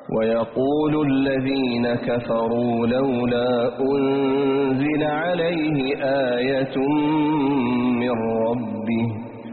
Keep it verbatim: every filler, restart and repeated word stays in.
ويقول الذين كفروا لولا أنزل عليه آية من ربه